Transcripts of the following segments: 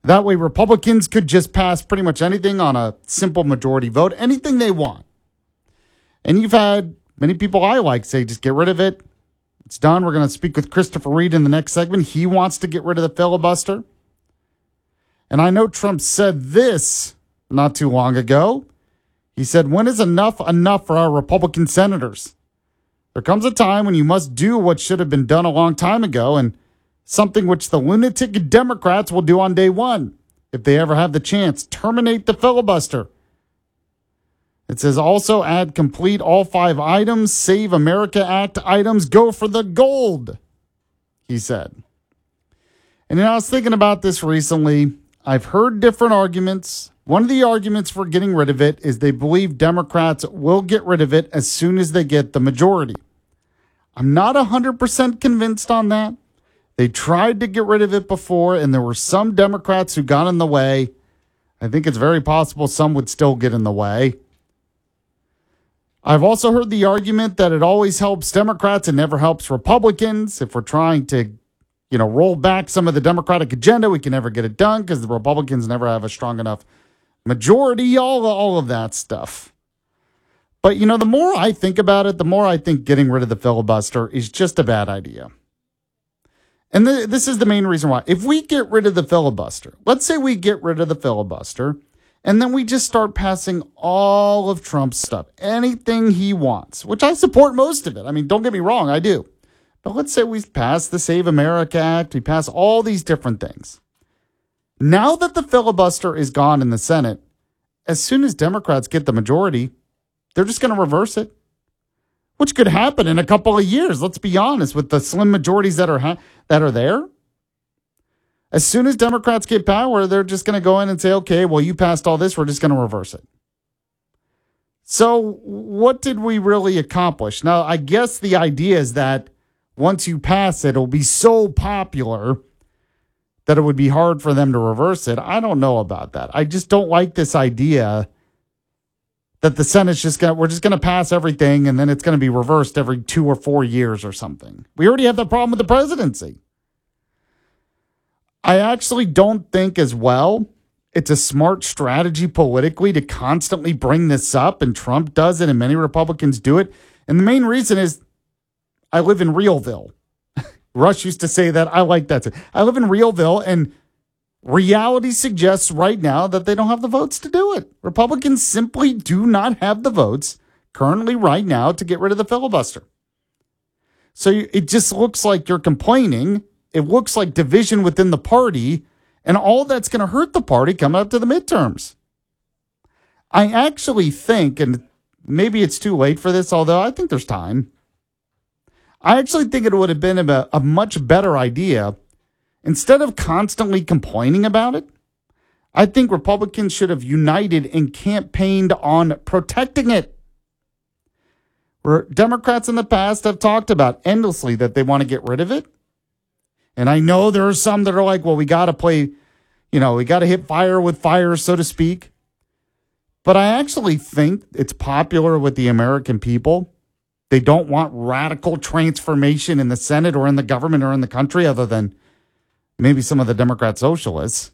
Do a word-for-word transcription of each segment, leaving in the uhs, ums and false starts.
That way, Republicans could just pass pretty much anything on a simple majority vote, anything they want. And you've had many people I like say, just get rid of it. It's done. We're going to speak with Christopher Reed in the next segment. He wants to get rid of the filibuster. And I know Trump said this not too long ago. He said, when is enough enough for our Republican senators? There comes a time when you must do what should have been done a long time ago, and something which the lunatic Democrats will do on day one, if they ever have the chance. Terminate the filibuster. It says also add complete all five items, Save America Act items, go for the gold, he said. And you know, I was thinking about this recently. I've heard different arguments. One of the arguments for getting rid of it is they believe Democrats will get rid of it as soon as they get the majority. I'm not one hundred percent convinced on that. They tried to get rid of it before, and there were some Democrats who got in the way. I think it's very possible some would still get in the way. I've also heard the argument that it always helps Democrats and never helps Republicans. If we're trying to, you know, roll back some of the Democratic agenda, we can never get it done because the Republicans never have a strong enough majority, all, all of that stuff. But, you know, the more I think about it, the more I think getting rid of the filibuster is just a bad idea. And th- this is the main reason why. If we get rid of the filibuster, let's say we get rid of the filibuster, and then we just start passing all of Trump's stuff, anything he wants, which I support most of it. I mean, don't get me wrong, I do. But let's say we pass the Save America Act, we pass all these different things. Now that the filibuster is gone in the Senate, as soon as Democrats get the majority, they're just going to reverse it, which could happen in a couple of years. Let's be honest, with the slim majorities that are ha- that are there. As soon as Democrats get power, they're just going to go in and say, okay, well, you passed all this. We're just going to reverse it. So what did we really accomplish? Now, I guess the idea is that once you pass it, it'll be so popular that it would be hard for them to reverse it. I don't know about that. I just don't like this idea that the Senate's just going to, we're just going to pass everything and then it's going to be reversed every two or four years or something. We already have that problem with the presidency. I actually don't think as well it's a smart strategy politically to constantly bring this up, and Trump does it and many Republicans do it. And the main reason is I live in Realville. Rush used to say that. I like that. I live in Realville, and reality suggests right now that they don't have the votes to do it. Republicans simply do not have the votes currently right now to get rid of the filibuster. So it just looks like you're complaining. It looks like division within the party, and all that's going to hurt the party coming up to the midterms. I actually think, and maybe it's too late for this, although I think there's time. I actually think it would have been a, a much better idea. Instead of constantly complaining about it, I think Republicans should have united and campaigned on protecting it. Democrats in the past have talked about endlessly that they want to get rid of it. And I know there are some that are like, well, we got to play, you know, we got to hit fire with fire, so to speak. But I actually think it's popular with the American people. They don't want radical transformation in the Senate or in the government or in the country, other than maybe some of the Democrat socialists.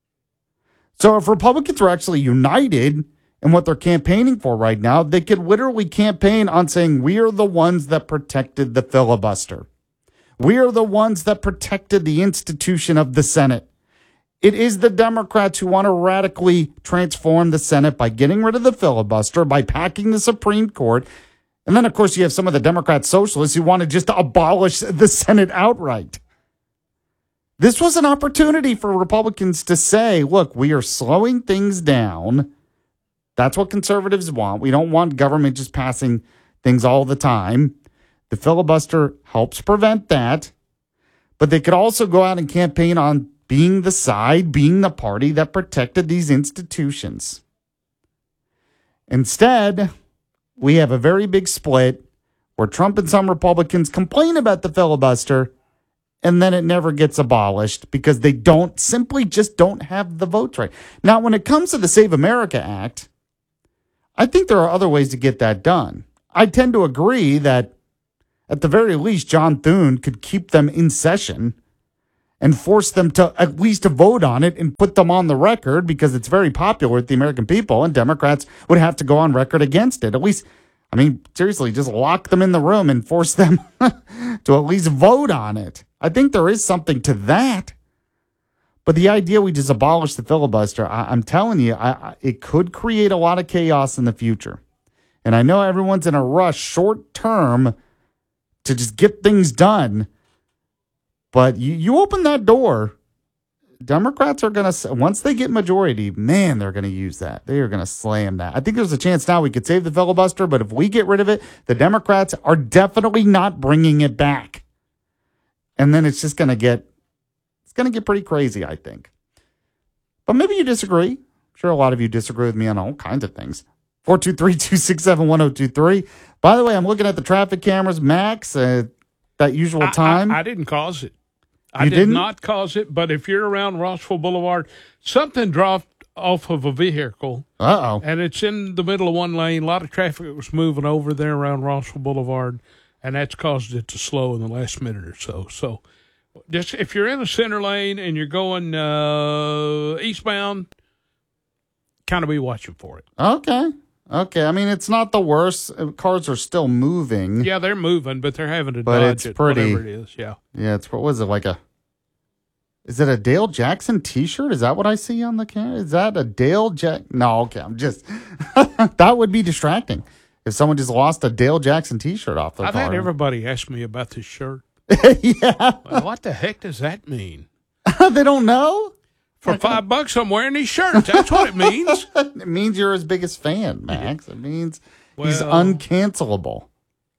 So if Republicans were actually united in what they're campaigning for right now, they could literally campaign on saying, we are the ones that protected the filibuster. We are the ones that protected the institution of the Senate. It is the Democrats who want to radically transform the Senate by getting rid of the filibuster, by packing the Supreme Court. And then, of course, you have some of the Democrat socialists who want to just abolish the Senate outright. This was an opportunity for Republicans to say, look, we are slowing things down. That's what conservatives want. We don't want government just passing things all the time. The filibuster helps prevent that. But they could also go out and campaign on being the side, being the party that protected these institutions. Instead, we have a very big split where Trump and some Republicans complain about the filibuster, and then it never gets abolished because they don't, simply just don't have the votes right. Now, when it comes to the Save America Act, I think there are other ways to get that done. I tend to agree that at the very least, John Thune could keep them in session and force them to at least vote on it and put them on the record because it's very popular with the American people, and Democrats would have to go on record against it. At least, I mean, seriously, just lock them in the room and force them to at least vote on it. I think there is something to that. But the idea we just abolish the filibuster, I, I'm telling you, I, I, it could create a lot of chaos in the future. And I know everyone's in a rush short term to just get things done. But you, you open that door, Democrats are going to, once they get majority, man, they're going to use that. They are going to slam that. I think there's a chance now we could save the filibuster, but if we get rid of it, the Democrats are definitely not bringing it back. And then it's just going to get, it's going to get pretty crazy, I think. But maybe you disagree. I'm sure a lot of you disagree with me on all kinds of things. four two three, two six seven, one zero two three. By the way, I'm looking at the traffic cameras, Max, uh, that usual time. I, I, I didn't cause it. I you did didn't? not cause it, but if you're around Rossville Boulevard, something dropped off of a vehicle. Uh-oh. And it's in the middle of one lane. A lot of traffic was moving over there around Rossville Boulevard, and that's caused it to slow in the last minute or so. So just if you're in the center lane and you're going uh, eastbound, kind of be watching for it. Okay. Okay. I mean, it's not the worst. Cars are still moving. Yeah, they're moving, but they're having to but dodge it's it, pretty, whatever it is. Yeah. Yeah, it's, what was it, like a, is it a Dale Jackson t-shirt? Is that what I see on the camera? Is that a Dale Jack? No, okay, I'm just, that would be distracting if someone just lost a Dale Jackson t-shirt off their I've car. had everybody ask me about this shirt. Yeah. Well, what the heck does that mean? They don't know? For five bucks, I'm wearing these shirts. That's what it means. It means you're his biggest fan, Max. It means he's Well- uncancelable.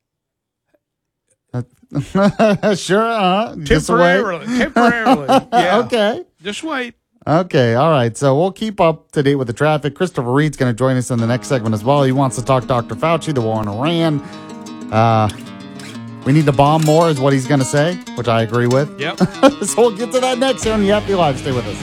Sure, uh, just wait. Temporarily. Temporarily. Yeah. Okay. Just wait. Okay, all right. So we'll keep up to date with the traffic. Christopher Reed's going to join us in the next segment as well. He wants to talk Doctor Fauci, the war in Iran. Uh, we need to bomb more is what he's going to say, which I agree with. Yep. So we'll get to that next here on the Happy Live. Stay with us.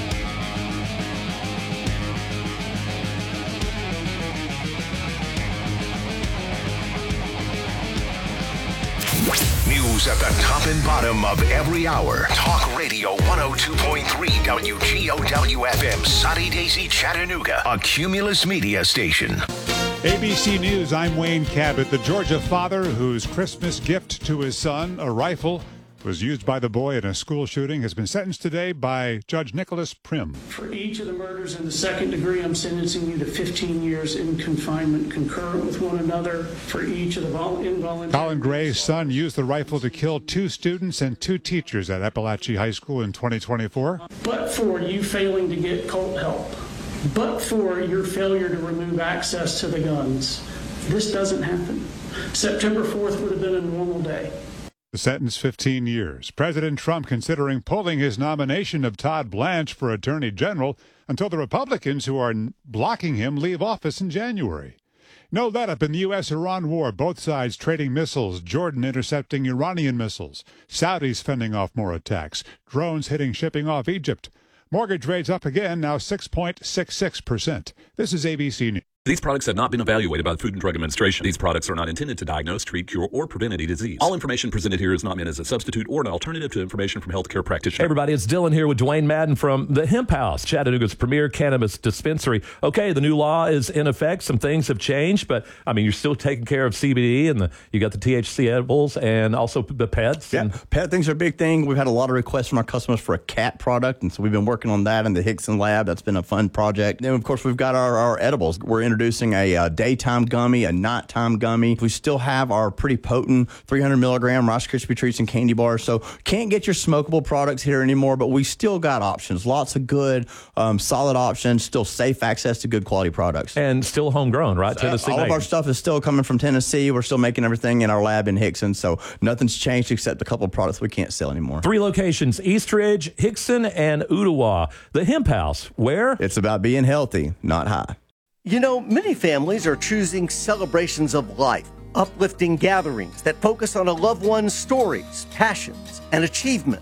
News at the top and bottom of every hour. Talk Radio one oh two point three W G O W F M, Sunny Daisy, Chattanooga, a Cumulus Media station. A B C News, I'm Wayne Cabot. The Georgia father whose Christmas gift to his son, a rifle, was used by the boy in a school shooting, has been sentenced today by Judge Nicholas Prim. For each of the murders in the second degree, I'm sentencing you to fifteen years in confinement, concurrent with one another. For each of the vol- involuntary... Colin Gray's son used the rifle to kill two students and two teachers at Appalachia High School in twenty twenty-four. But for you failing to get cult help, but for your failure to remove access to the guns, this doesn't happen. September fourth would have been a normal day. The sentence, fifteen years. President Trump considering pulling his nomination of Todd Blanche for Attorney General until the Republicans who are blocking him leave office in January. No let-up in the U S Iran war, both sides trading missiles, Jordan intercepting Iranian missiles, Saudis fending off more attacks, drones hitting shipping off Egypt. Mortgage rates up again, now six point six six percent. This is A B C News. These products have not been evaluated by the Food and Drug Administration. These products are not intended to diagnose, treat, cure, or prevent any disease. All information presented here is not meant as a substitute or an alternative to information from healthcare practitioners. Hey everybody, it's Dylan here with Dwayne Madden from the Hemp House, Chattanooga's premier cannabis dispensary. Okay, the new law is in effect. Some things have changed, but I mean, you're still taking care of C B D, and the, you got the T H C edibles and also the pets. Yeah, and pet things are a big thing. We've had a lot of requests from our customers for a cat product, and so we've been working on that in the Hickson lab. That's been a fun project. Then, of course, we've got our, our edibles. We're introducing a, uh daytime gummy, a nighttime gummy. We still have our pretty potent three hundred milligram Rice Krispie treats and candy bars. So can't get your smokable products here anymore, but we still got options. Lots of good, um, solid options. Still safe access to good quality products. and still homegrown, right? Tennessee Uh, all of made. our stuff is still coming from Tennessee. We're still making everything in our lab in Hickson. So nothing's changed except a couple of products we can't sell anymore. Three locations: Eastridge, Hickson, and Ottawa. The Hemp House, where? It's about being healthy, not high. You know, many families are choosing celebrations of life, uplifting gatherings that focus on a loved one's stories, passions, and achievements.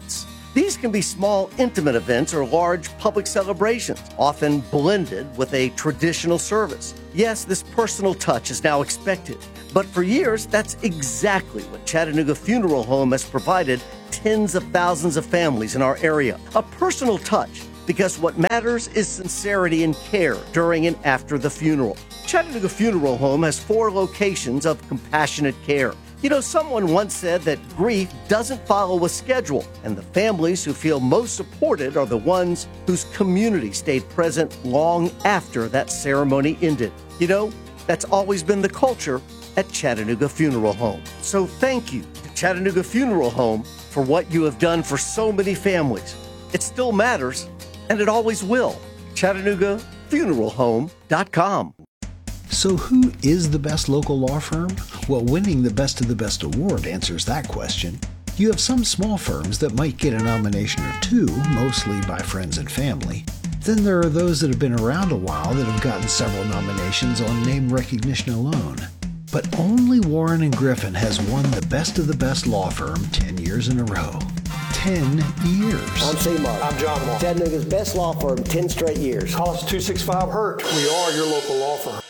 These can be small, intimate events or large public celebrations, often blended with a traditional service. Yes, this personal touch is now expected, but for years, that's exactly what Chattanooga Funeral Home has provided tens of thousands of families in our area. A personal touch, because what matters is sincerity and care during and after the funeral. Chattanooga Funeral Home has four locations of compassionate care. You know, someone once said that grief doesn't follow a schedule, and the families who feel most supported are the ones whose community stayed present long after that ceremony ended. You know, that's always been the culture at Chattanooga Funeral Home. So thank you to Chattanooga Funeral Home for what you have done for so many families. It still matters, and it always will. Chattanooga Funeral Home dot com. So who is the best local law firm? Well, winning the Best of the Best award answers that question. You have some small firms that might get a nomination or two, mostly by friends and family. Then there are those that have been around a while that have gotten several nominations on name recognition alone. But only Warren and Griffin has won the Best of the Best law firm ten years in a row. ten years. I'm C-Mark. I'm John Mark. Chattanooga's best law firm, ten straight years. Call us two six five hurt. We are your local law firm.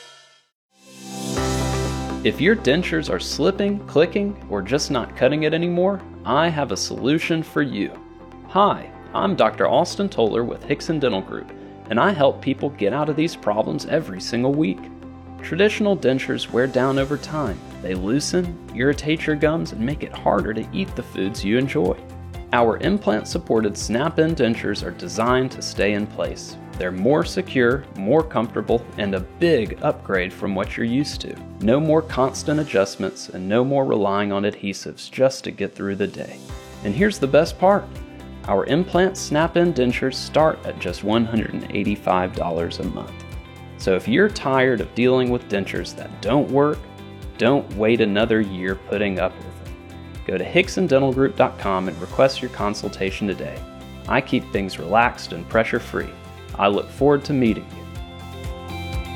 If your dentures are slipping, clicking, or just not cutting it anymore, I have a solution for you. Hi, I'm Doctor Austin Toller with Hickson Dental Group, and I help people get out of these problems every single week. Traditional dentures wear down over time. They loosen, irritate your gums, and make it harder to eat the foods you enjoy. Our implant-supported snap-in dentures are designed to stay in place. They're more secure, more comfortable, and a big upgrade from what you're used to. No more constant adjustments and no more relying on adhesives just to get through the day. And here's the best part. Our implant snap-in dentures start at just one hundred eighty-five dollars a month. So if you're tired of dealing with dentures that don't work, don't wait another year putting up with them. Go to Hickson Dental Group dot com and request your consultation today. I keep things relaxed and pressure-free. I look forward to meeting you.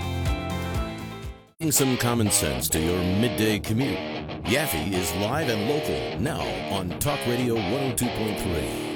Bring some common sense to your midday commute. Yaffe is live and local now on Talk Radio one oh two point three.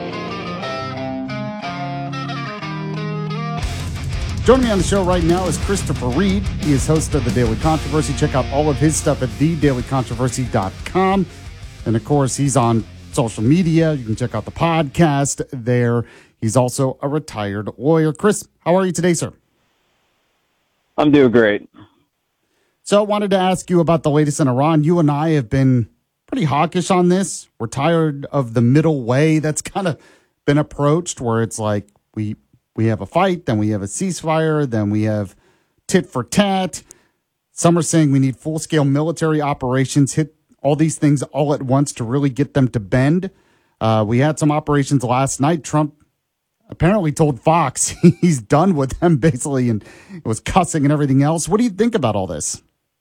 Joining me on the show right now is Christopher Reed. He is host of The Daily Controversy. Check out all of his stuff at the daily controversy dot com. And, of course, he's on social media. You can check out the podcast there. He's also a retired lawyer. Chris, how are you today, sir? I'm doing great. So I wanted to ask you about the latest in Iran. You and I have been pretty hawkish on this. We're tired of the middle way that's kind of been approached, where it's like we we have a fight, then we have a ceasefire, then we have tit for tat. Some are saying we need full-scale military operations, hit all these things all at once to really get them to bend. Uh, we had some operations last night. Trump apparently told Fox he's done with them, basically, and it was cussing and everything else. What do you think about all this?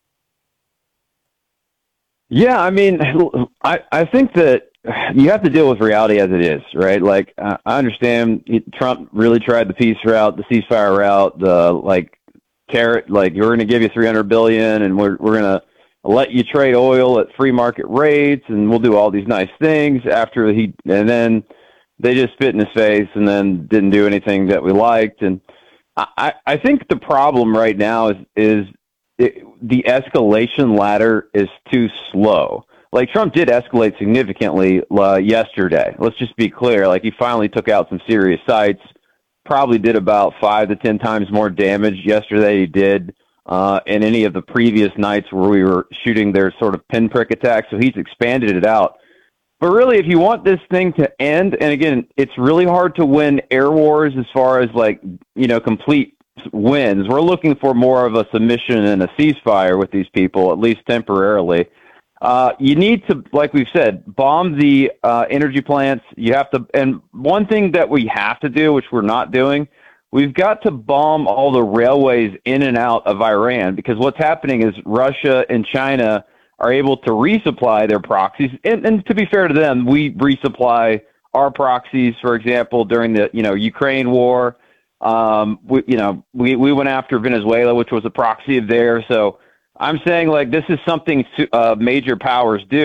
Yeah, I mean, I, I think that you have to deal with reality as it is, right? Like, uh, I understand he, Trump really tried the peace route, the ceasefire route, the, like, carrot, like, we're going to give you three hundred billion dollars and we're we're going to let you trade oil at free market rates and we'll do all these nice things after he, and then they just spit in his face and then didn't do anything that we liked. And I, I think the problem right now is, is it, the escalation ladder is too slow. Like, Trump did escalate significantly uh, yesterday. Let's just be clear. Like, he finally took out some serious sites, probably did about five to ten times more damage yesterday he did uh, in any of the previous nights where we were shooting their sort of pinprick attacks. So he's expanded it out. But really, if you want this thing to end, and again, it's really hard to win air wars as far as, like, you know, complete wins. We're looking for more of a submission and a ceasefire with these people, at least temporarily. Uh, you need to, like we've said, bomb the uh, energy plants. You have to, and one thing that we have to do, which we're not doing, we've got to bomb all the railways in and out of Iran, because what's happening is Russia and China are able to resupply their proxies. And, and to be fair to them, we resupply our proxies, for example, during the, you know, Ukraine war. Um, we, you know, we, we went after Venezuela, which was a proxy of theirs. So I'm saying, like, this is something uh, major powers do.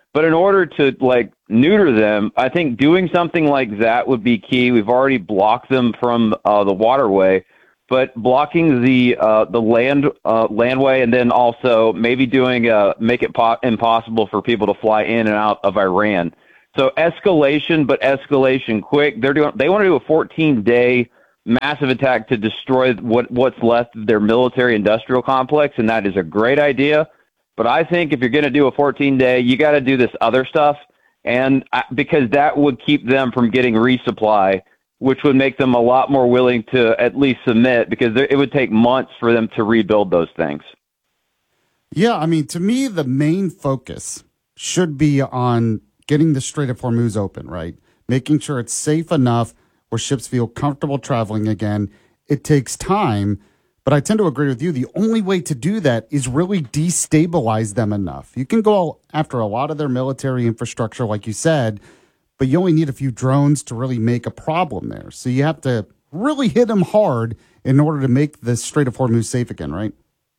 But in order to like neuter them, I think doing something like that would be key. We've already blocked them from uh, the waterway, but blocking the uh, the land uh, landway, and then also maybe doing uh, make it po- impossible for people to fly in and out of Iran. So escalation, but escalation quick. They're doing. They want to do a fourteen day massive attack to destroy what what's left of their military industrial complex, and that is a great idea. But I think if you're going to do a fourteen day, you got to do this other stuff, and I, because that would keep them from getting resupply, which would make them a lot more willing to at least submit, because it would take months for them to rebuild those things. Yeah, I mean, to me, the main focus should be on getting the Strait of Hormuz open, right? Making sure it's safe enough where ships feel comfortable traveling again. It takes time, but I tend to agree with you. The only way to do that is really destabilize them enough. You can go after a lot of their military infrastructure, like you said, but you only need a few drones to really make a problem there. So you have to really hit them hard in order to make the Strait of Hormuz safe again, right?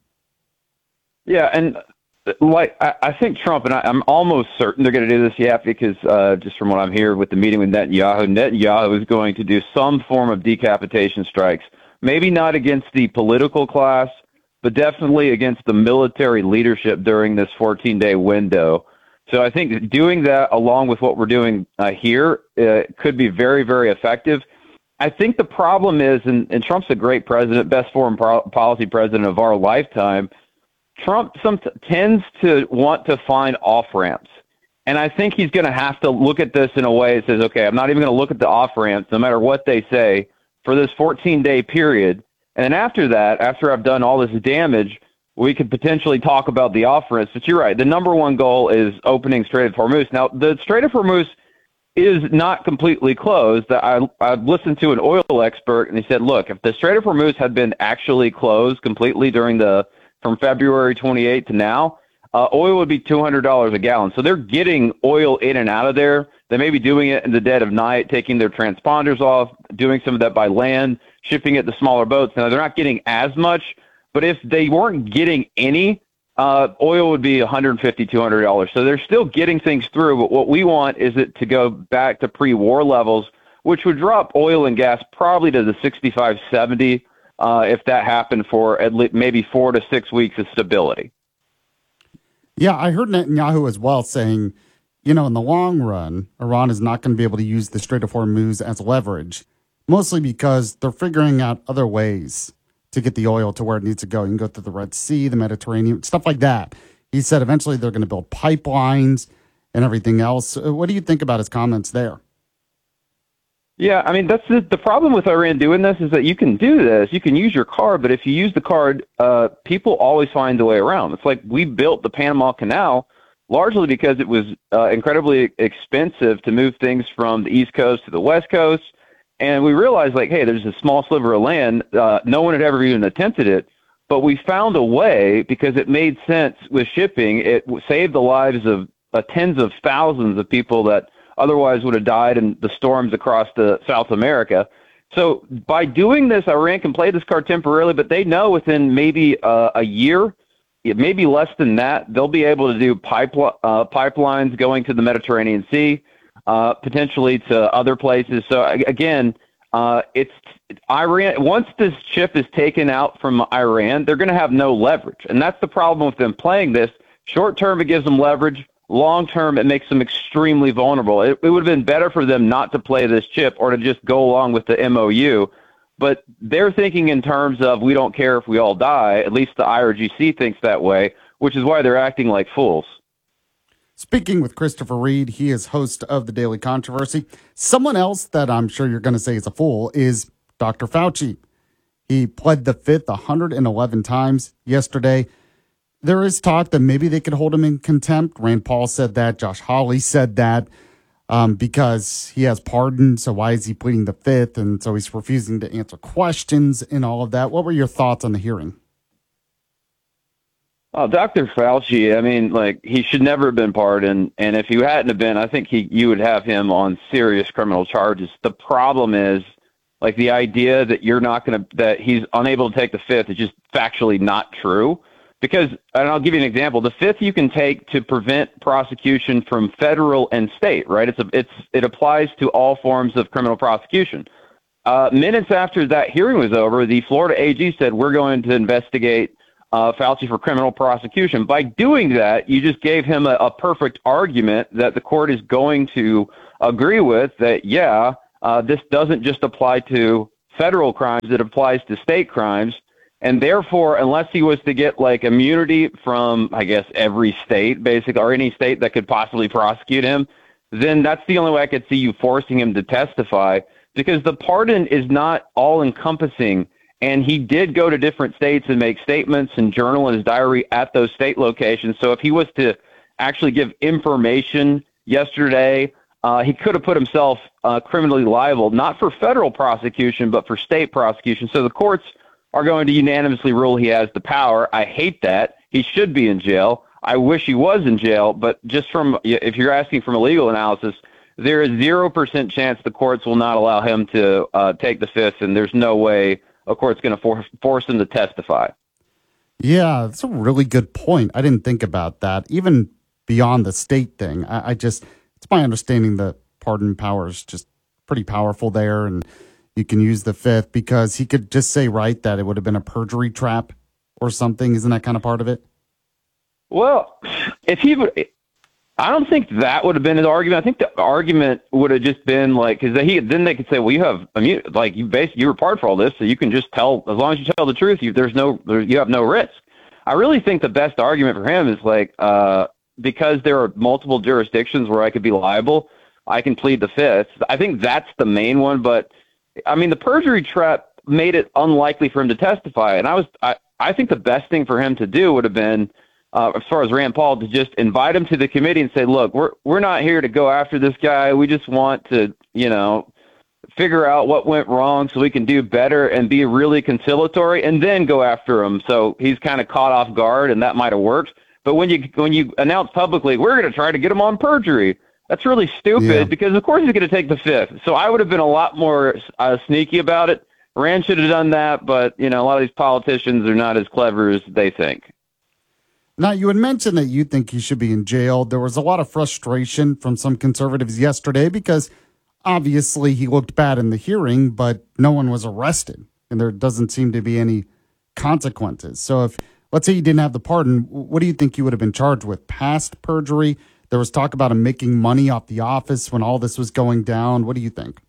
Yeah, and like I, I think Trump, and I, I'm almost certain they're going to do this, yeah, because uh, just from what I'm hearing with the meeting with Netanyahu, Netanyahu is going to do some form of decapitation strikes. Maybe not against the political class, but definitely against the military leadership during this fourteen day window. So I think doing that along with what we're doing uh, here uh, could be very, very effective. I think the problem is, and, and Trump's a great president, best foreign pro- policy president of our lifetime, Trump some t- tends to want to find off-ramps. And I think he's going to have to look at this in a way that says, okay, I'm not even going to look at the off-ramps, no matter what they say, for this fourteen day period. And then after that, after I've done all this damage, we could potentially talk about the off-ramps. But you're right. The number one goal is opening Strait of Hormuz. Now, the Strait of Hormuz is not completely closed. I, I listened to an oil expert, and he said, look, if the Strait of Hormuz had been actually closed completely during the from February twenty-eighth to now, uh, oil would be two hundred dollars a gallon. So they're getting oil in and out of there. They may be doing it in the dead of night, taking their transponders off, doing some of that by land, shipping it to smaller boats. Now, they're not getting as much, but if they weren't getting any, uh, oil would be one hundred fifty dollars, two hundred dollars. So they're still getting things through, but what we want is it to go back to pre-war levels, which would drop oil and gas probably to the sixty-five, seventy, uh, if that happened for at least maybe four to six weeks of stability. Yeah, I heard Netanyahu as well saying, you know, in the long run, Iran is not going to be able to use the Strait of Hormuz as leverage, mostly because they're figuring out other ways to get the oil to where it needs to go. You can go through the Red Sea, the Mediterranean, stuff like that. He said eventually they're going to build pipelines and everything else. What do you think about his comments there? Yeah, I mean, that's the, the problem with Iran doing this is that you can do this. You can use your card, but if you use the card, uh, people always find a way around. It's like we built the Panama Canal largely because it was uh, incredibly expensive to move things from the East Coast to the West Coast. And we realized, like, hey, there's a small sliver of land. Uh, no one had ever even attempted it. But we found a way because it made sense with shipping. It saved the lives of uh, tens of thousands of people that otherwise would have died in the storms across the South America. So by doing this, Iran can play this card temporarily, but they know within maybe uh, a year, maybe less than that, they'll be able to do pipe, uh, pipelines going to the Mediterranean Sea, uh, potentially to other places. So again, uh, it's Iran. Once this chip is taken out from Iran, they're going to have no leverage. And that's the problem with them playing this. Short term, it gives them leverage. Long term, it makes them extremely vulnerable. It, it would have been better for them not to play this chip or to just go along with the M O U. But they're thinking in terms of we don't care if we all die. At least the I R G C thinks that way, which is why they're acting like fools. Speaking with Christopher Reed, he is host of The Daily Controversy. Someone else that I'm sure you're going to say is a fool is Doctor Fauci. He pled the fifth one hundred eleven times yesterday. There is talk that maybe they could hold him in contempt. Rand Paul said that. Josh Hawley said that um, because he has pardoned. So why is he pleading the fifth? And so he's refusing to answer questions and all of that. What were your thoughts on the hearing? Oh, Doctor Fauci, I mean, like, he should never have been pardoned. And if he hadn't have been, I think he you would have him on serious criminal charges. The problem is, like, the idea that you're not going to, that he's unable to take the fifth is just factually not true. Because, and I'll give you an example, the fifth you can take to prevent prosecution from federal and state, right? It's a, it's it applies to all forms of criminal prosecution. Uh, minutes after that hearing was over, the Florida A G said, we're going to investigate uh, Fauci for criminal prosecution. By doing that, you just gave him a, a perfect argument that the court is going to agree with, that, yeah, uh, this doesn't just apply to federal crimes, it applies to state crimes. And therefore, unless he was to get like immunity from, I guess, every state, basically, or any state that could possibly prosecute him, then that's the only way I could see you forcing him to testify, because the pardon is not all encompassing. And he did go to different states and make statements and journal in his diary at those state locations. So if he was to actually give information yesterday, uh, he could have put himself uh, criminally liable, not for federal prosecution, but for state prosecution. So the courts are going to unanimously rule he has the power. I hate that. He should be in jail. I wish he was in jail, but just from, if you're asking from a legal analysis, there is zero percent chance the courts will not allow him to uh, take the fifth, and there's no way a court's going to for, force him to testify. Yeah, that's a really good point. I didn't think about that. Even beyond the state thing, I, I just, it's my understanding that pardon power is just pretty powerful there, and you can use the fifth because he could just say, right, that it would have been a perjury trap or something. Isn't that kind of part of it? Well, if he would, I don't think that would have been his argument. I think the argument would have just been like, because he then they could say, well, you have immunity, like you basically you were pardoned for all this, so you can just tell, as long as you tell the truth, you there's no there, you have no risk. I really think the best argument for him is like, uh, because there are multiple jurisdictions where I could be liable, I can plead the fifth. I think that's the main one, but I mean, the perjury trap made it unlikely for him to testify. And I was, I, I think the best thing for him to do would have been, uh, as far as Rand Paul, to just invite him to the committee and say, look, we're, we're not here to go after this guy. We just want to, you know, figure out what went wrong so we can do better and be really conciliatory and then go after him. So he's kind of caught off guard, and that might have worked. But when you, when you announce publicly, we're going to try to get him on perjury, that's really stupid yeah. because, of course, he's going to take the fifth. So I would have been a lot more uh, sneaky about it. Rand should have done that, but, you know, a lot of these politicians are not as clever as they think. Now, you had mentioned that you think he should be in jail. There was a lot of frustration from some conservatives yesterday because, obviously, he looked bad in the hearing, but no one was arrested, and there doesn't seem to be any consequences. So if, let's say he didn't have the pardon, what do you think he would have been charged with? Past perjury? There was talk about him making money off the office when all this was going down. What do you think?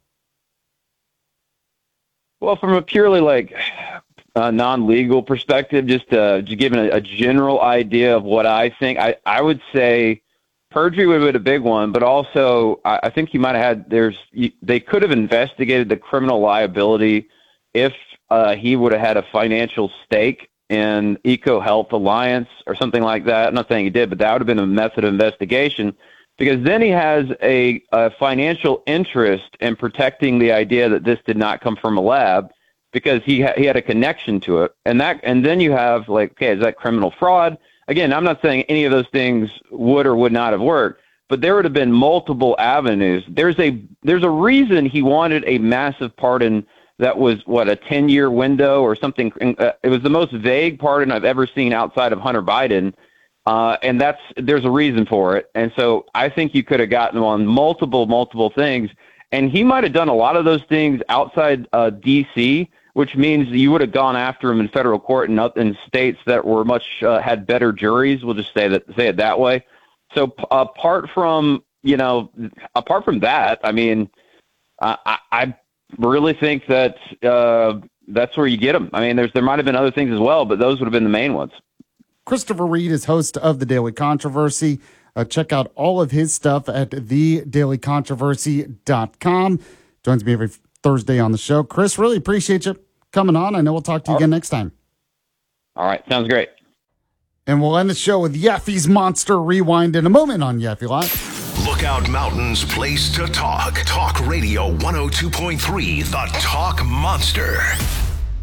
Well, from a purely like uh, non-legal perspective, just uh, to give a, a general idea of what I think, I, I would say perjury would have been a big one, but also I, I think you might have had, there's, they could have investigated the criminal liability if uh, he would have had a financial stake in EcoHealth Alliance or something like that. I'm not saying he did, but that would have been a method of investigation, because then he has a, a financial interest in protecting the idea that this did not come from a lab, because he ha- he had a connection to it. And that, and then you have like, okay, is that criminal fraud? Again, I'm not saying any of those things would or would not have worked, but there would have been multiple avenues. There's a there's a reason he wanted a massive pardon that was, what, a ten-year window or something. Uh, it was the most vague pardon I've ever seen outside of Hunter Biden, uh, and that's there's a reason for it. And so I think you could have gotten him on multiple, multiple things, and he might have done a lot of those things outside uh, D C, which means you would have gone after him in federal court in, in states that were much uh, had better juries. We'll just say that say it that way. So p- apart from you know, apart from that, I mean, uh, I. I really think that uh, that's where you get them. I mean, there's there might have been other things as well, but those would have been the main ones. Christopher Reed is host of The Daily Controversy. Uh, check out all of his stuff at the daily controversy dot com. Joins me every Thursday on the show. Chris, really appreciate you coming on. I know we'll talk to you again next time. All right. Sounds great. And we'll end the show with Yeffy's Monster Rewind in a moment on Yeffy Live. Lookout Mountain's place to talk. Talk Radio one oh two point three, The Talk Monster.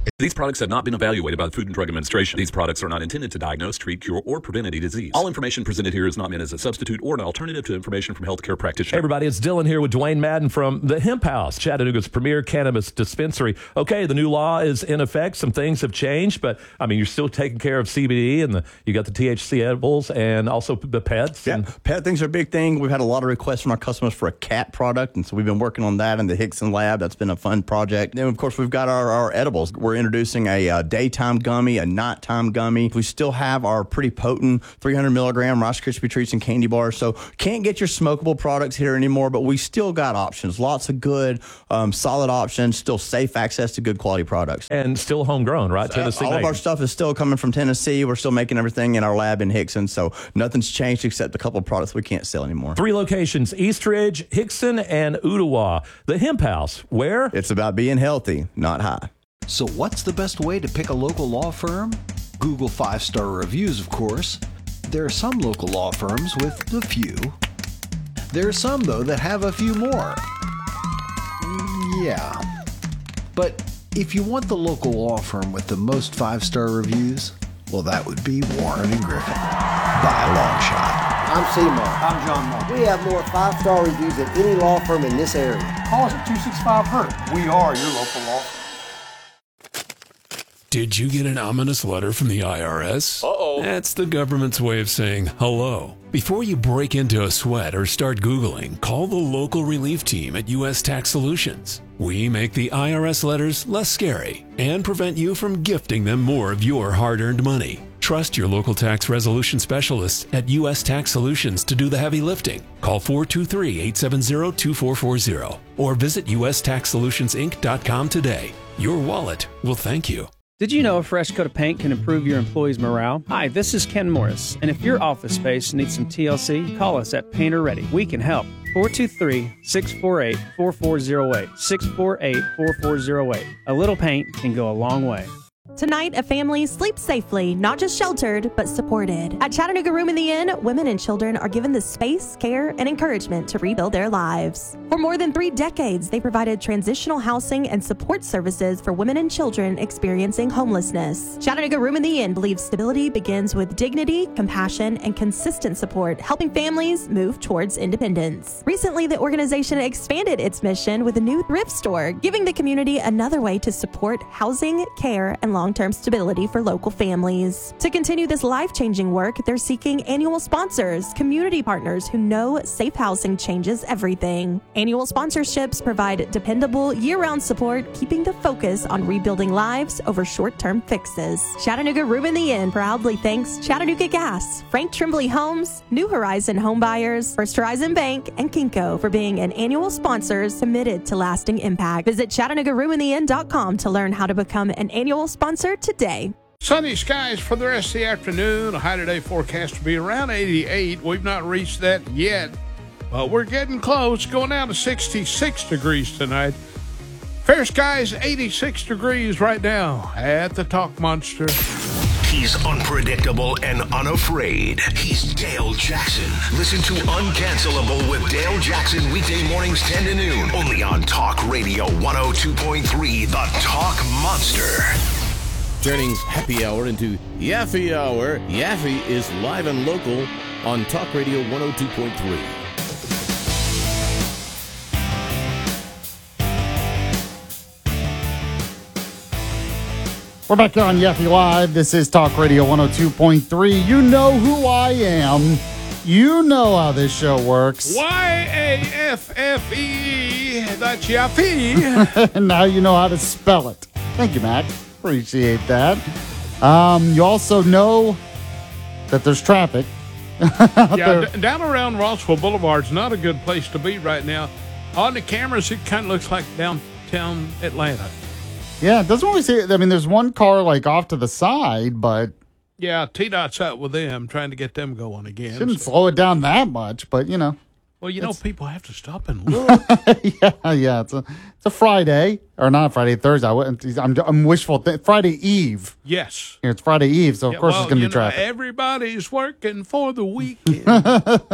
These products have not been evaluated by the Food and Drug Administration. These products are not intended to diagnose, treat, cure, or prevent any disease. All information presented here is not meant as a substitute or an alternative to information from healthcare practitioners. Hey everybody, it's Dylan here with Dwayne Madden from the Hemp House, Chattanooga's premier cannabis dispensary. Okay, the new law is in effect. Some things have changed, but I mean, you're still taking care of C B D, and the, you got the T H C edibles and also the pets. Yeah, and pet things are a big thing. We've had a lot of requests from our customers for a cat product, and so we've been working on that in the Hickson lab. That's been a fun project. Then, of course, we've got our, our edibles. We're introducing a uh, daytime gummy, a nighttime gummy. We still have our pretty potent three hundred milligram Rice Krispie treats and candy bars. So can't get your smokable products here anymore, but we still got options. Lots of good, um, solid options. Still safe access to good quality products. And still homegrown, right? Tennessee. All of our stuff is still coming from Tennessee. We're still making everything in our lab in Hickson. So nothing's changed except a couple of products we can't sell anymore. Three locations: Eastridge, Hickson, and Ottawa. The Hemp House, where it's about being healthy, not high. So what's the best way to pick a local law firm? Google five-star reviews, of course. There are some local law firms with a few. There are some, though, that have a few more. Yeah. But if you want the local law firm with the most five-star reviews, well, that would be Warren and Griffin, by a long shot. I'm Seymour. I'm John Moore. We have more five-star reviews than any law firm in this area. Call us at two six five hurt. We are your local law firm. Did you get an ominous letter from the I R S? Uh-oh. That's the government's way of saying hello. Before you break into a sweat or start Googling, call the local relief team at U S Tax Solutions. We make the I R S letters less scary and prevent you from gifting them more of your hard-earned money. Trust your local tax resolution specialists at U S Tax Solutions to do the heavy lifting. Call four two three, eight seven zero, two four four zero or visit U S tax solutions inc dot com today. Your wallet will thank you. Did you know a fresh coat of paint can improve your employees' morale? Hi, this is Ken Morris, and if your office space needs some T L C, call us at Painter Ready. We can help. four two three, six four eight, four four zero eight. six four eight, four four zero eight. A little paint can go a long way. Tonight, a family sleeps safely, not just sheltered, but supported. At Chattanooga Room in the Inn, women and children are given the space, care, and encouragement to rebuild their lives. For more than three decades, they provided transitional housing and support services for women and children experiencing homelessness. Chattanooga Room in the Inn believes stability begins with dignity, compassion, and consistent support, helping families move towards independence. Recently, the organization expanded its mission with a new thrift store, giving the community another way to support housing, care, and long-term stability for local families. To continue this life-changing work, they're seeking annual sponsors, community partners who know safe housing changes everything. Annual sponsorships provide dependable, year-round support, keeping the focus on rebuilding lives over short-term fixes. Chattanooga Room in the Inn proudly thanks Chattanooga Gas, Frank Tremblay Homes, New Horizon Home Buyers, First Horizon Bank, and Kinko for being an annual sponsors committed to lasting impact. Visit Chattanooga Room in the Inn dot com to learn how to become an annual sponsor today. Sunny skies for the rest of the afternoon. A high today forecast to be around eighty-eight. We've not reached that yet, but we're getting close. Going down to sixty-six degrees tonight. Fair skies, eighty-six degrees right now at the Talk Monster. He's unpredictable and unafraid. He's Dale Jackson. Listen to Uncancelable with Dale Jackson weekday mornings ten to noon. Only on Talk Radio one oh two point three, the Talk Monster. Turning happy hour into Yaffee Hour. Yaffee is live and local on Talk Radio one oh two point three. We're back here on Yaffee Live. This is Talk Radio one oh two point three. You know who I am. You know how this show works. Y A F F E. That's Yaffee. And now you know how to spell it. Thank you, Mac. Appreciate that. Um, you also know that there's traffic. Yeah, d- down around Rossville Boulevard's not a good place to be right now. On the cameras, it kind of looks like downtown Atlanta. Yeah, it doesn't always say. I mean, there's one car like off to the side, but yeah, T DOT's out with them, trying to get them going again. Shouldn't so. slow it down that much, but you know. Well, you know, people have to stop and look. yeah, yeah. It's a it's a Friday or not Friday, Thursday. I'm I'm wishful. Th- Friday Eve. Yes, it's Friday Eve, so of yeah, course well, it's going to you be know, traffic. Everybody's working for the weekend.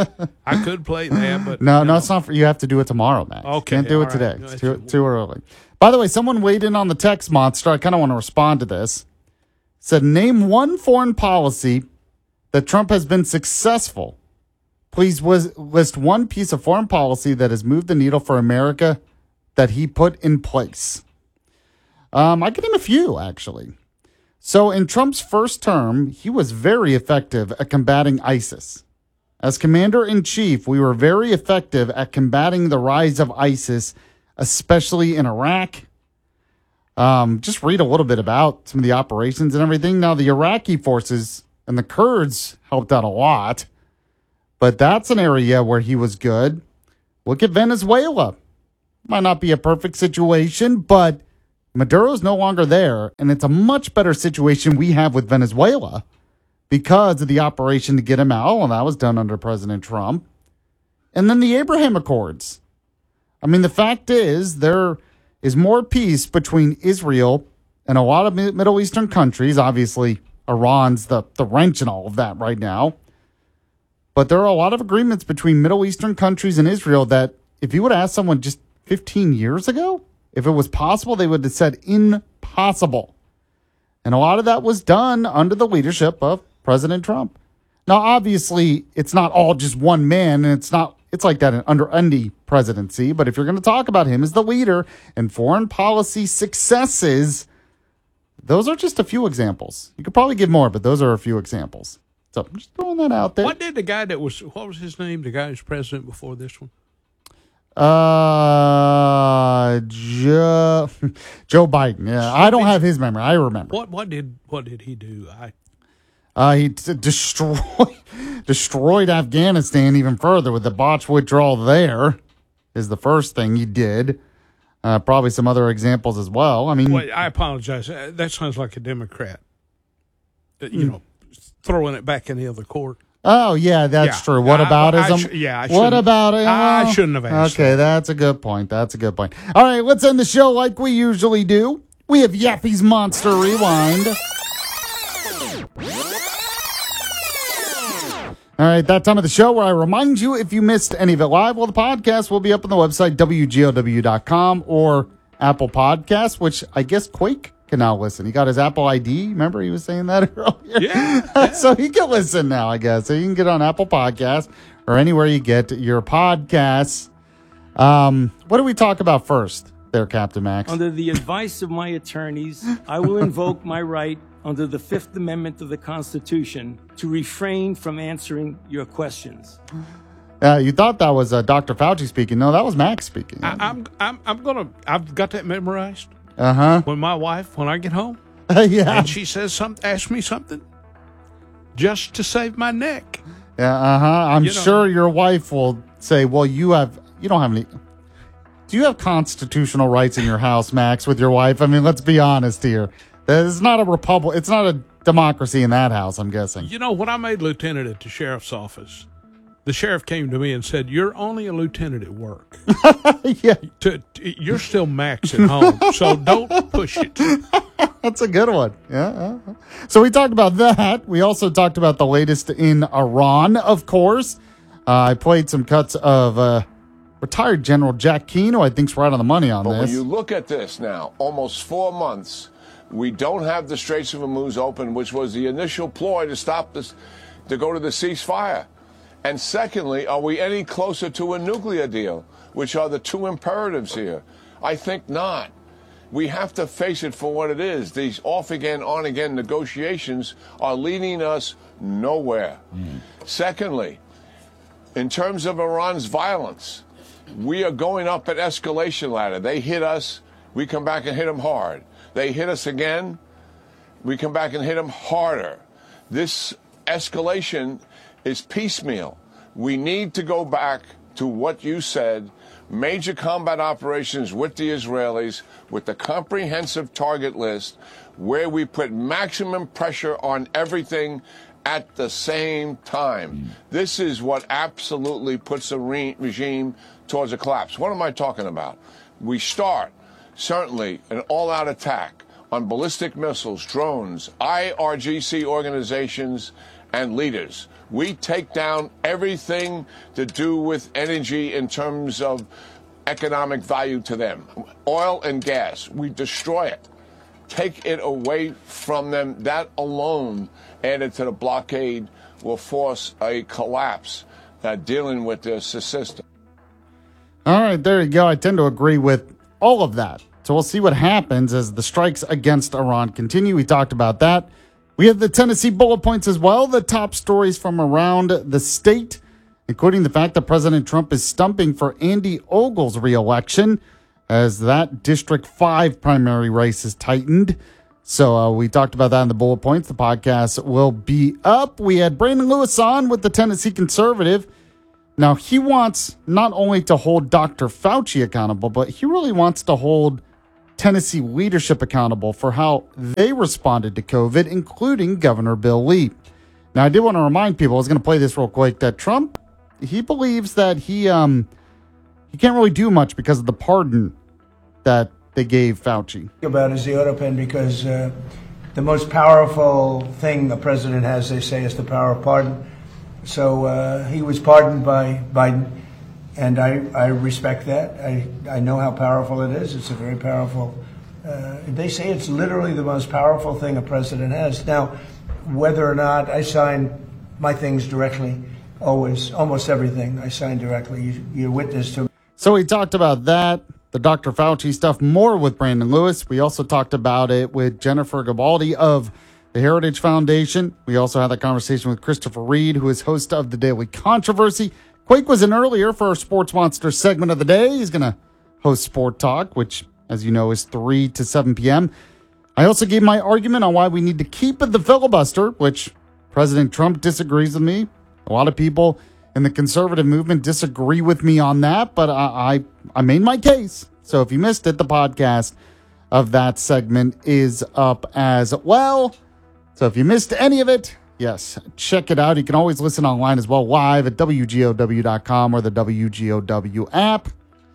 I could play that, but no, you no, know. it's not. For, you have to do it tomorrow, Max. Okay, can't do it all today. right. It's too too early. By the way, someone weighed in on the text monster. I kind of want to respond to this. Said, name one foreign policy that Trump has been successful. Please was, list one piece of foreign policy that has moved the needle for America that he put in place. Um, I can name a few, actually. So in Trump's first term, he was very effective at combating ISIS. As commander-in-chief, we were very effective at combating the rise of ISIS, especially in Iraq. Um, just read a little bit about some of the operations and everything. Now, the Iraqi forces and the Kurds helped out a lot, but that's an area where he was good. Look at Venezuela. Might not be a perfect situation, but Maduro's no longer there, and it's a much better situation we have with Venezuela because of the operation to get him out. Well, that was done under President Trump. And then the Abraham Accords. I mean, the fact is there is more peace between Israel and a lot of Middle Eastern countries. Obviously, Iran's the, the wrench in all of that right now. But there are a lot of agreements between Middle Eastern countries and Israel that if you would ask someone just fifteen years ago, if it was possible, they would have said impossible. And a lot of that was done under the leadership of President Trump. Now, obviously, it's not all just one man, and it's not it's like that under any presidency. But if you're going to talk about him as the leader and foreign policy successes, those are just a few examples. You could probably give more, but those are a few examples. So I'm just throwing that out there. What did the guy that was, what was his name, the guy who was president before this one? Uh, Joe, Joe Biden. Yeah, I don't have his memory. I remember. What what did what did he do? I uh, he t- destroyed destroyed Afghanistan even further with the botched withdrawal. There is the first thing he did. Uh, probably some other examples as well. I mean, well, I apologize. That sounds like a Democrat. You mm. know, throwing it back in the other court. Oh, yeah, that's yeah. true. What about I, I ism? sh- yeah, I What about it? I shouldn't have asked. Okay, that. that's a good point. That's a good point. All right, let's end the show like we usually do. We have Yeffy's Monster Rewind. All right, that time of the show where I remind you if you missed any of it live, well, the podcast will be up on the website, W G O W dot com or Apple Podcasts, which I guess Quake can now listen. He got his Apple I D. Remember he was saying that earlier? Yeah. yeah. So he can listen now, I guess. So you can get on Apple Podcasts or anywhere you get your podcasts. Um, what do we talk about first there, Captain Max? Under the advice of my attorneys, I will invoke my right under the Fifth Amendment of the Constitution to refrain from answering your questions. Uh, you thought that was uh, Doctor Fauci speaking. No, that was Max speaking. I, I'm I'm I'm gonna I've got that memorized. Uh huh. When my wife, when I get home, yeah, and she says something, ask me something, just to save my neck. Yeah, uh huh. I'm you know. sure your wife will say, "Well, you have you don't have any. Do you have constitutional rights in your house, Max, with your wife? I mean, let's be honest here. It's not a republic. It's not a democracy in that house. I'm guessing. You know, when I made lieutenant at the sheriff's office, the sheriff came to me and said, "You're only a lieutenant at work. yeah, to, to, you're still Max at home, so don't push it." That's a good one. Yeah. Uh, so we talked about that. We also talked about the latest in Iran, of course. Uh, I played some cuts of uh, retired General Jack Keane, who I think's right on the money on but this. When you look at this now, almost four months, we don't have the Straits of Hormuz open, which was the initial ploy to stop this, to go to the ceasefire. And secondly, are we any closer to a nuclear deal, which are the two imperatives here? I think not. We have to face it for what it is. These off-again, on-again negotiations are leading us nowhere. Mm. Secondly, in terms of Iran's violence, we are going up an escalation ladder. They hit us, we come back and hit them hard. They hit us again, we come back and hit them harder. This escalation is piecemeal. We need to go back to what you said, major combat operations with the Israelis, with the comprehensive target list, where we put maximum pressure on everything at the same time. This is what absolutely puts a re- regime towards a collapse. What am I talking about? We start, certainly, an all-out attack on ballistic missiles, drones, I R G C organizations, and leaders. We take down everything to do with energy in terms of economic value to them. Oil and gas, we destroy it. Take it away from them. That alone, added to the blockade, will force a collapse uh, dealing with this system. All right, there you go. I tend to agree with all of that. So we'll see what happens as the strikes against Iran continue. We talked about that. We have the Tennessee bullet points as well, the top stories from around the state, including the fact that President Trump is stumping for Andy Ogle's reelection as that District five primary race is tightened. So uh, we talked about that in the bullet points. The podcast will be up. We had Brandon Lewis on with the Tennessee Conservative. Now, he wants not only to hold Doctor Fauci accountable, but he really wants to hold Tennessee leadership accountable for how they responded to COVID, including Governor Bill Lee. Now, I did want to remind people, I was going to play this real quick, that Trump, he believes that he um he can't really do much because of the pardon that they gave Fauci. About is the autopen because uh, the most powerful thing the president has, they say, is the power of pardon. So uh, he was pardoned by Biden, and I, I respect that. I, I know how powerful it is. It's a very powerful, uh, they say it's literally the most powerful thing a president has. Now, whether or not I sign my things directly, always, almost everything I sign directly, you, you're witness to. So we talked about that, the Doctor Fauci stuff, more with Brandon Lewis. We also talked about it with Jennifer Gabaldi of the Heritage Foundation. We also had that conversation with Christopher Reed, who is host of The Daily Controversy. Quake was in earlier for our Sports Monster segment of the day. He's going to host Sport Talk, which, as you know, is three to seven p.m. I also gave my argument on why we need to keep the filibuster, which President Trump disagrees with me. A lot of people in the conservative movement disagree with me on that, but I, I, I made my case. So if you missed it, the podcast of that segment is up as well. So if you missed any of it, yes, check it out. You can always listen online as well, live at W G O W dot com or the W G O W app.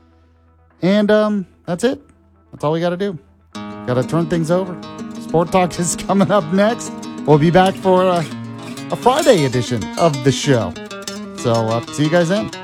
And um, that's it. That's all we got to do. Got to turn things over. Sport Talk is coming up next. We'll be back for a, a Friday edition of the show. So uh, see you guys then.